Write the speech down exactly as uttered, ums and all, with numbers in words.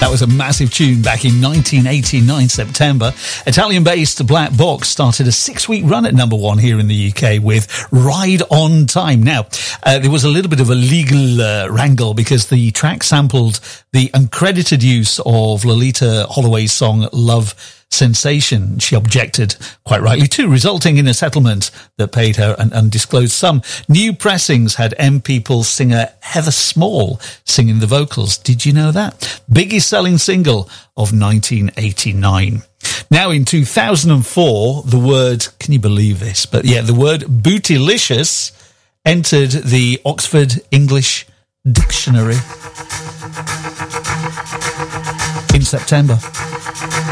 That was a massive tune back in nineteen eighty-nine, September. Italian-based Black Box started a six-week run at number one here in the U K with Ride On Time. Now, uh, there was a little bit of a legal uh, wrangle because the track sampled the uncredited use of Lolita Holloway's song Love Sensation. She objected, quite rightly too, resulting in a settlement that paid her an undisclosed sum. New pressings had M People singer Heather Small singing the vocals. Did you know that? Biggest selling single of nineteen eighty-nine. Now in two thousand four, the word, can you believe this? But yeah, the word bootylicious entered the Oxford English Dictionary in September.